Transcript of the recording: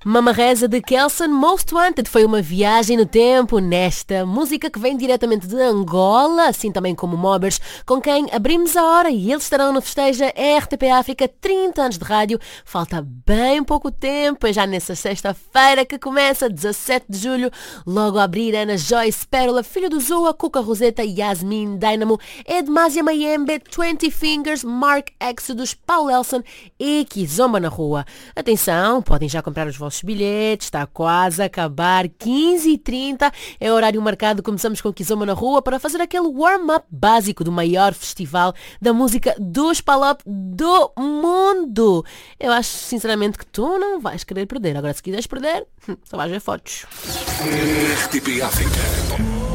Mama Reza de Kelson, Most Wanted, foi uma viagem no tempo nesta música que vem diretamente de Angola, assim também como Mobbers, com quem abrimos a hora e eles estarão no Festeja RTP África, 30 anos de rádio. Falta bem pouco tempo, é já nessa sexta-feira que começa, 17 de julho, logo a abrir Ana Joyce, Pérola, Filho do Zua, Cuca Roseta, Yasmin, Dynamo, Edmásia Mayembe, 20 Fingers, Mark Exodus, Paul Elson e Kizomba na Rua. Atenção, podem já comprar os vossos bilhetes, está quase a acabar, 15h30 é o horário marcado. Começamos com Kizomba na Rua para fazer aquele warm-up básico do maior festival da música dos Palop do mundo. Eu acho sinceramente que tu não vais querer perder. Agora, se quiseres perder, só vais ver fotos. RTP África.